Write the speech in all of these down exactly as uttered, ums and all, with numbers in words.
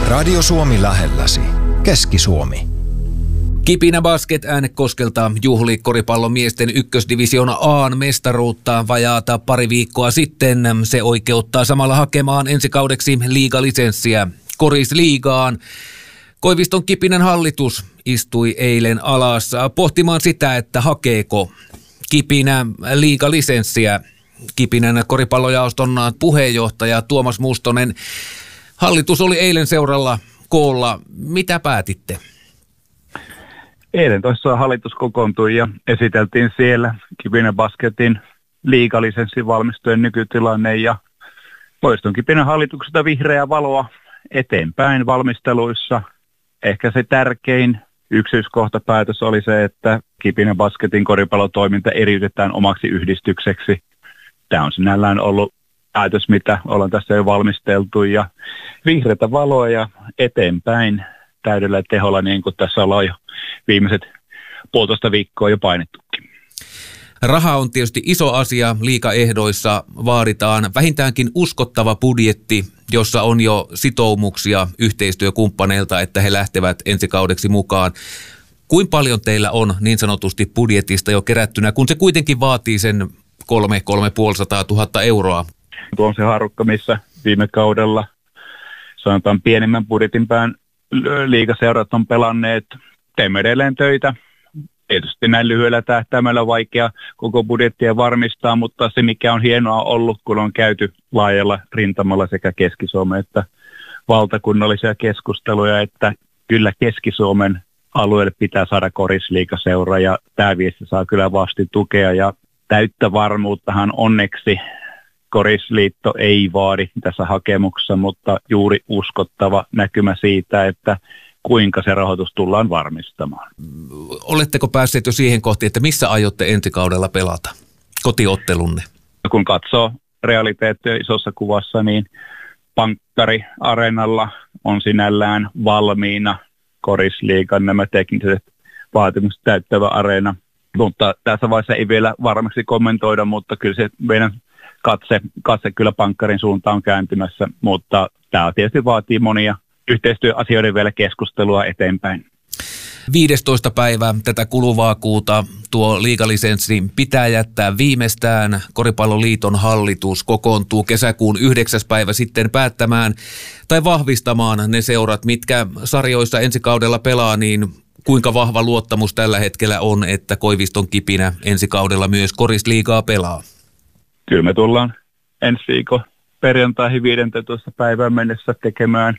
Radio Suomi lähelläsi. Keski-Suomi. Kipinä Basket Äänekoskelta juhli koripallon miesten ykkösdivisioona A:n mestaruutta vajaata pari viikkoa sitten. Se oikeuttaa samalla hakemaan ensi kaudeksi liigalisenssiä Korisliigaan. Koiviston Kipinän hallitus istui eilen alas pohtimaan sitä, että hakeeko Kipinä liigalisenssiä. Kipinän koripallojaoston puheenjohtaja Tuomas Mustonen. Hallitus oli eilen seuralla koolla. Mitä päätitte? Eilen tuossa hallitus kokoontui ja esiteltiin siellä Kipinän Basketin liigalisenssin valmistujen nykytilanne ja poistun Kipinän hallitukselta vihreää valoa eteenpäin valmisteluissa. Ehkä se tärkein yksityiskohtapäätös oli se, että Kipinän Basketin koripallotoiminta eriytetään omaksi yhdistykseksi. Tämä on sinällään ollut päätös, mitä ollaan tässä jo valmisteltu ja vihreätä valoa ja eteenpäin täydellä teholla, niin kuin tässä ollaan jo viimeiset puolitoista viikkoa jo painettukin. Raha on tietysti iso asia. Liigaehdoissa vaaditaan vähintäänkin uskottava budjetti, jossa on jo sitoumuksia yhteistyökumppaneilta, että he lähtevät ensi kaudeksi mukaan. Kuinka paljon teillä on niin sanotusti budjetista jo kerättynä, kun se kuitenkin vaatii sen kolme, kolme puolisataa tuhatta euroa? Tuo on se harukka, missä viime kaudella sanotaan pienemmän budjetin pään liigaseurat on pelanneet. Teemme edelleen töitä. Tietysti näin lyhyellä tähtäimellä on vaikea koko budjettia varmistaa, mutta se mikä on hienoa ollut, kun on käyty laajalla rintamalla sekä Keski-Suomen että valtakunnallisia keskusteluja, että kyllä Keski-Suomen alueelle pitää saada korisliigaseura ja tämä viesti saa kyllä vasti tukea ja täyttä varmuuttahan onneksi Korisliitto ei vaadi tässä hakemuksessa, mutta juuri uskottava näkymä siitä, että kuinka se rahoitus tullaan varmistamaan. Oletteko päässeet jo siihen kohtiin, että missä aiotte ensi kaudella pelata kotiottelunne? Kun katsoo realiteettia isossa kuvassa, niin Pankkari Areenalla on sinällään valmiina Korisliigan nämä tekniset vaatimukset täyttävä areena. Mutta tässä vaiheessa ei vielä varmasti kommentoida, mutta kyllä se meidän katse, katse kyllä Pankkarin suuntaan on kääntymässä, mutta tämä tietysti vaatii monia yhteistyöasioiden vielä keskustelua eteenpäin. viidestoista päivä tätä kuluvaa kuuta tuo liigalisenssi pitää jättää viimeistään. Koripalloliiton hallitus kokoontuu kesäkuun yhdeksäs päivä sitten päättämään tai vahvistamaan ne seurat, mitkä sarjoissa ensi kaudella pelaa, niin kuinka vahva luottamus tällä hetkellä on, että Koiviston Kipinä ensi kaudella myös Korisliigaa pelaa? Kyllä me tullaan ensi viikon perjantaihin viidentoista päivään mennessä tekemään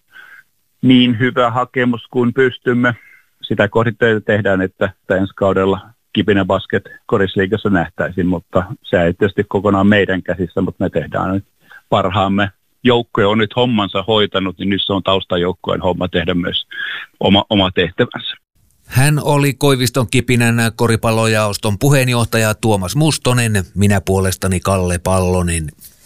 niin hyvä hakemus kuin pystymme. Sitä kohditteita tehdään, että ensi kaudella Kipinä Basket Korisliigassa nähtäisiin, mutta se ei tietysti kokonaan meidän käsissä, mutta me tehdään nyt parhaamme. Joukkue on nyt hommansa hoitanut, niin nyt se on taustajoukkueen homma tehdä myös oma, oma tehtävänsä. Hän oli Koiviston Kipinän koripallojaoston puheenjohtaja Tuomas Mustonen, minä puolestani Kalle Pallonen.